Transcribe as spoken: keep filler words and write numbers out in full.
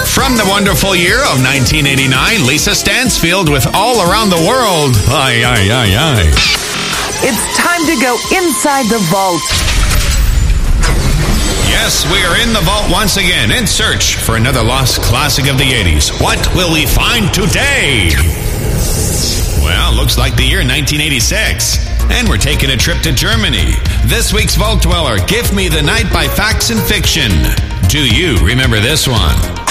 From the wonderful year of nineteen eighty-nine, Lisa Stansfield with All Around the World. Aye, aye, aye, aye. It's time to go inside the vault. Yes, we are in the vault once again in search for another lost classic of the eighties. What will we find today? Well, looks like the year nineteen eighty-six. And we're taking a trip to Germany. This week's Vault Dweller, Give Me the Night by Facts and Fiction. Do you remember this one?